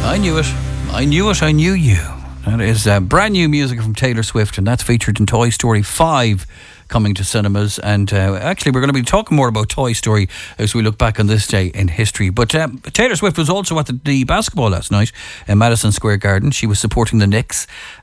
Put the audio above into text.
I knew it. I knew it. I knew you. That is brand new music from Taylor Swift, and that's featured in Toy Story 5 coming to cinemas. And actually, we're going to be talking more about Toy Story as we look back on this day in history. But Taylor Swift was also at the basketball last night in Madison Square Garden. She was supporting the Knicks.